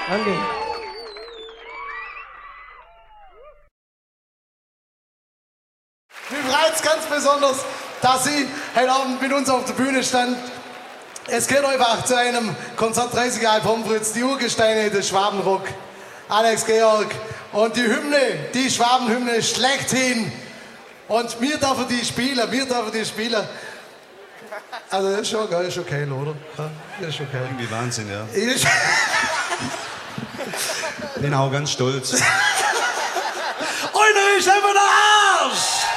Danke. Mir freut's ganz besonders, dass Sie heute Abend mit uns auf der Bühne stand. Es geht einfach zu einem Konzert 30 Jahre Pommes frites, die Urgesteine des Schwabenrock, Alex Georg und die Hymne, die Schwabenhymne schlechthin. Und wir dürfen die spielen, Also das ist schon geil, ist okay, oder? Ja, das ist okay. Irgendwie Wahnsinn, ja. Ich Bin auch ganz stolz. Einer ist einfach der Arsch!